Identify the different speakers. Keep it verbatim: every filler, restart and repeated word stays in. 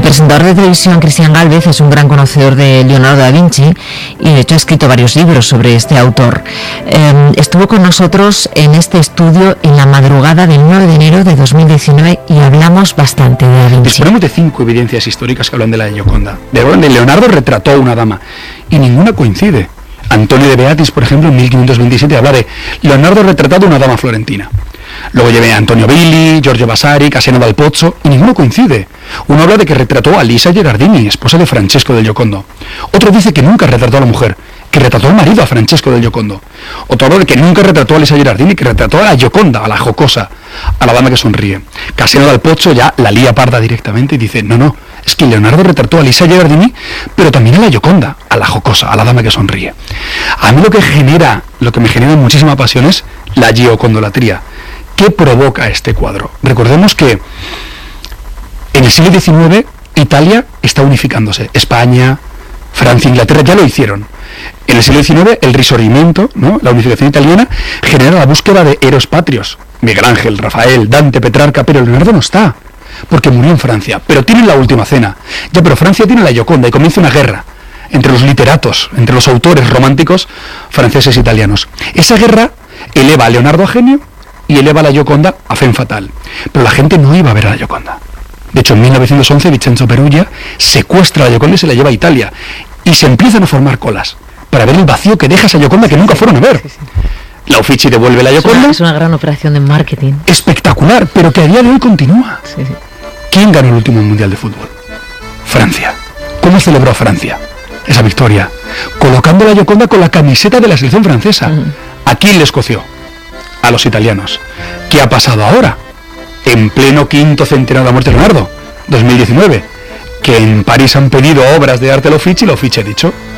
Speaker 1: presentador de televisión Cristian Gálvez es un gran conocedor de Leonardo da Vinci y de hecho ha escrito varios libros sobre este autor. Eh, estuvo con nosotros en este estudio en la madrugada del nueve de enero de dos mil diecinueve y hablamos bastante de Da Vinci.
Speaker 2: Disponemos de cinco evidencias históricas que hablan de la Gioconda. De donde Leonardo retrató a una dama y ninguna coincide. Antonio de Beatis, por ejemplo, en mil quinientos veintisiete habla de Leonardo retratado a una dama florentina. Luego llevé a Antonio Billi, Giorgio Vasari, Casiano dal Pozzo, y ninguno coincide. Uno habla de que retrató a Lisa Gherardini, esposa de Francesco del Giocondo. Otro dice que nunca retrató a la mujer, que retrató al marido, a Francesco del Giocondo. Otro habla de que nunca retrató a Lisa Gherardini, que retrató a la Gioconda, a la jocosa, a la dama que sonríe. Casiano dal Pozzo ya la lía parda directamente y dice, no, no, es que Leonardo retrató a Lisa Gherardini, pero también a la Gioconda, a la jocosa, a la dama que sonríe. A mí lo que genera, lo que me genera muchísima pasión es la giocondolatría. ¿Qué provoca este cuadro? Recordemos que en el siglo diecinueve Italia está unificándose. España, Francia, Inglaterra ya lo hicieron. En el siglo diecinueve el Risorgimento, ¿no?, la unificación italiana, genera la búsqueda de héroes patrios. Miguel Ángel, Rafael, Dante, Petrarca, pero Leonardo no está, porque murió en Francia. Pero tienen la última cena. Ya, pero Francia tiene la Gioconda y comienza una guerra entre los literatos, entre los autores románticos franceses e italianos. Esa guerra eleva a Leonardo a genio y eleva a la Gioconda a femme fatal. Pero la gente no iba a ver a la Gioconda. De hecho, en mil novecientos once Vincenzo Perugia secuestra a la Gioconda y se la lleva a Italia. Y se empiezan a formar colas para ver el vacío que deja esa Gioconda que nunca fueron a ver.
Speaker 1: Sí, sí.
Speaker 2: La Uffizi devuelve la Gioconda.
Speaker 1: Es una, es una gran operación de marketing.
Speaker 2: Espectacular, pero que a día de hoy continúa.
Speaker 1: Sí, sí.
Speaker 2: ¿Quién ganó el último Mundial de Fútbol? Francia. ¿Cómo celebró Francia esa victoria? Colocando la Gioconda con la camiseta de la selección francesa. Mm. ¿A quién les coció? A los italianos. ¿Qué ha pasado ahora? En pleno quinto centenario de la muerte de Leonardo, dos mil diecinueve, que en París han pedido obras de arte a la Uffizi y la Uffizi ha dicho,